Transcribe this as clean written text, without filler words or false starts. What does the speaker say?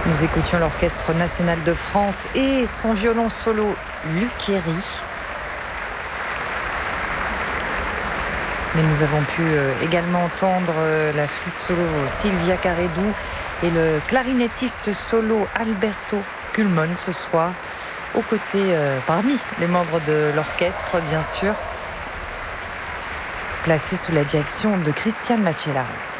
Nous écoutions l'Orchestre national de France et son violon solo Luc Héry. Mais nous avons pu également entendre la flûte solo Sylvia Caredou et le clarinettiste solo Alberto Gulmon ce soir, aux côtés, parmi les membres de l'orchestre, bien sûr, placé sous la direction de Christiane Macellaro.